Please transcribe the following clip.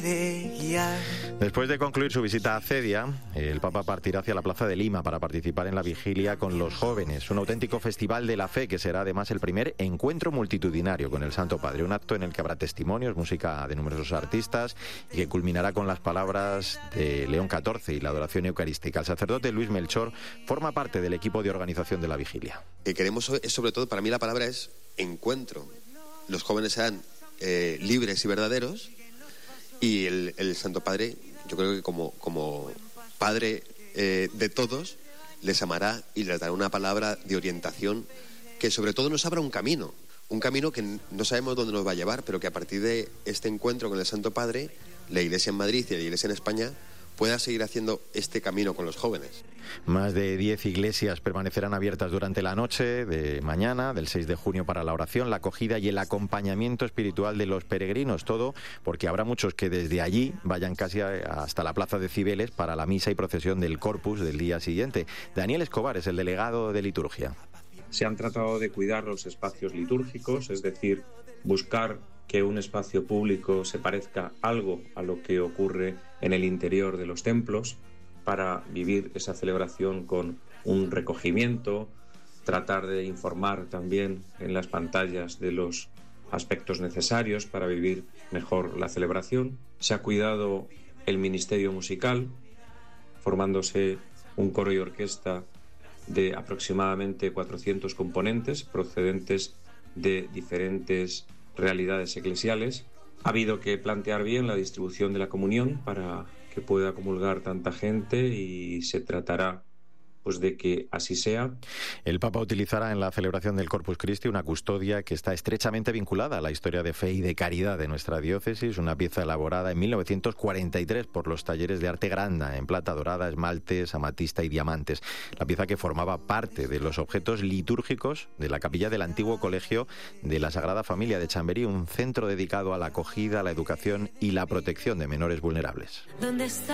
Después de concluir su visita a Cedia, el Papa partirá hacia la Plaza de Lima para participar en la vigilia con los jóvenes, un auténtico festival de la fe que será además el primer encuentro multitudinario con el Santo Padre, un acto en el que habrá testimonios, música de numerosos artistas y que culminará con las palabras de León XIV y la adoración eucarística. El sacerdote Luis Melchor forma parte del equipo de organización de la vigilia. Queremos, sobre todo, para mí la palabra es encuentro. Los jóvenes serán libres y verdaderos. Y el Santo Padre, yo creo que como Padre de todos, les amará y les dará una palabra de orientación que sobre todo nos abra un camino que no sabemos dónde nos va a llevar, pero que a partir de este encuentro con el Santo Padre, la Iglesia en Madrid y la Iglesia en España pueda seguir haciendo este camino con los jóvenes. Más de 10 iglesias permanecerán abiertas durante la noche de mañana, del 6 de junio, para la oración, la acogida y el acompañamiento espiritual de los peregrinos. Todo porque habrá muchos que desde allí vayan casi hasta la plaza de Cibeles para la misa y procesión del Corpus del día siguiente. Daniel Escobar es el delegado de liturgia. Se han tratado de cuidar los espacios litúrgicos, es decir, buscar que un espacio público se parezca algo a lo que ocurre en el interior de los templos, para vivir esa celebración con un recogimiento, tratar de informar también en las pantallas de los aspectos necesarios para vivir mejor la celebración. Se ha cuidado el ministerio musical, formándose un coro y orquesta de aproximadamente 400 componentes procedentes de diferentes realidades eclesiales. Ha habido que plantear bien la distribución de la comunión para que pueda comulgar tanta gente y se tratará pues de que así sea. El Papa utilizará en la celebración del Corpus Christi una custodia que está estrechamente vinculada a la historia de fe y de caridad de nuestra diócesis, una pieza elaborada en 1943 por los talleres de arte Granda, en plata dorada, esmaltes, amatista y diamantes. La pieza que formaba parte de los objetos litúrgicos de la capilla del antiguo colegio de la Sagrada Familia de Chamberí, un centro dedicado a la acogida, la educación y la protección de menores vulnerables.